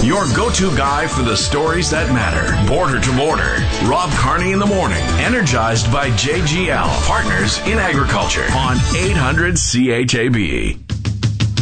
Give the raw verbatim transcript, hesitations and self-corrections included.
your go-to guy for the stories that matter. Border to Border. Rob Carney in the morning. Energized by J G L, Partners in Agriculture on eight hundred C H A B.